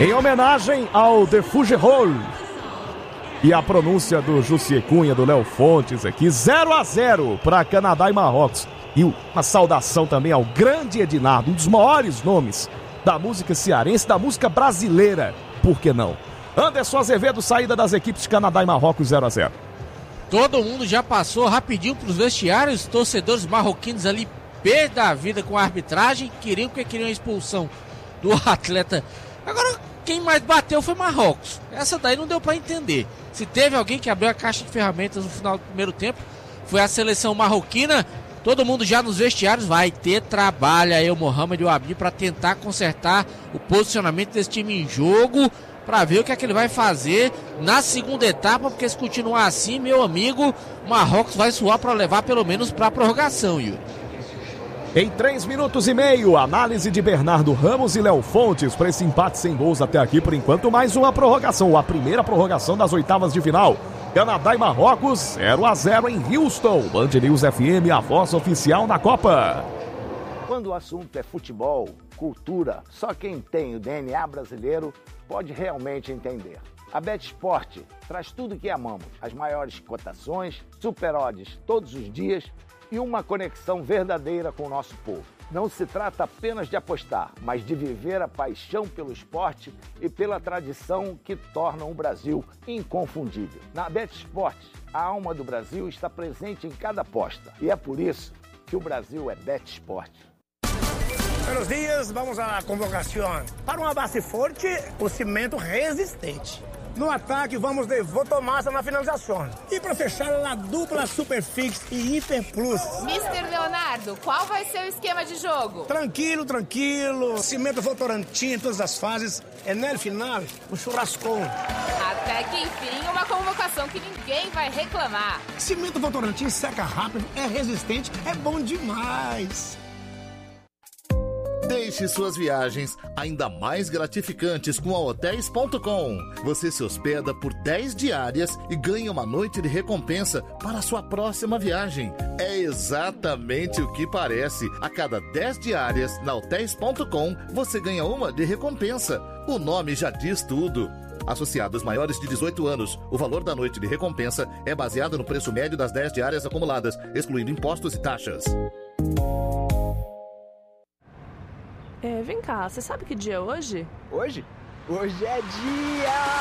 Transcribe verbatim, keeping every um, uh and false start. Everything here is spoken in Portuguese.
Em homenagem ao The Fuggerol. E a pronúncia do Jussier Cunha, do Léo Fontes aqui, zero a zero para Canadá e Marrocos. E uma saudação também ao grande Ednardo, um dos maiores nomes da música cearense, da música brasileira, por que não? Anderson Azevedo, saída das equipes de Canadá e Marrocos, zero a zero. Todo mundo já passou rapidinho para os vestiários, os torcedores marroquinos ali pé da vida com a arbitragem, queriam que queriam a expulsão do atleta. Agora, quem mais bateu foi Marrocos. Essa daí não deu para entender. Se teve alguém que abriu a caixa de ferramentas no final do primeiro tempo, foi a seleção marroquina. Todo mundo já nos vestiários, vai ter trabalho aí o Mohamed Ouabi para tentar consertar o posicionamento desse time em jogo, para ver o que é que ele vai fazer na segunda etapa, porque se continuar assim, meu amigo, o Marrocos vai suar para levar pelo menos para a prorrogação, Yuri. Em três minutos e meio, análise de Bernardo Ramos e Léo Fontes para esse empate sem gols até aqui, por enquanto, mais uma prorrogação, a primeira prorrogação das oitavas de final. Canadá e Marrocos, zero a zero em Houston. Band News F M, a voz oficial da Copa. Quando o assunto é futebol, cultura, só quem tem o D N A brasileiro pode realmente entender. A BetSport traz tudo que amamos, as maiores cotações, super odds todos os dias e uma conexão verdadeira com o nosso povo. Não se trata apenas de apostar, mas de viver a paixão pelo esporte e pela tradição que tornam o Brasil inconfundível. Na BetSport, a alma do Brasil está presente em cada aposta e é por isso que o Brasil é BetSport. Buenos dias, vamos à convocação. Para uma base forte, o cimento resistente. No ataque, vamos de Votomassa na finalização. E para fechar, a dupla Superfix e Hiper Plus. mister Leonardo, qual vai ser o esquema de jogo? Tranquilo, tranquilo. Cimento Votorantim em todas as fases. É no final, um churrascão. Até que enfim, uma convocação que ninguém vai reclamar. Cimento Votorantim seca rápido, é resistente, é bom demais. Deixe suas viagens ainda mais gratificantes com a hotéis ponto com. Você se hospeda por dez diárias e ganha uma noite de recompensa para a sua próxima viagem. É exatamente o que parece. A cada dez diárias na hotéis ponto com, você ganha uma de recompensa. O nome já diz tudo. Associados maiores de dezoito anos, o valor da noite de recompensa é baseado no preço médio das dez diárias acumuladas, excluindo impostos e taxas. É, vem cá, você sabe que dia é hoje? Hoje? Hoje é dia...